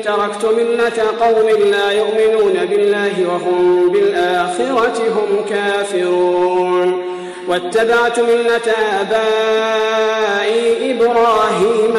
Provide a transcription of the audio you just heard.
تركت ملة قوم لا يؤمنون بالله وهم بالآخرة هم كافرون واتبعت ملة آبائي إبراهيم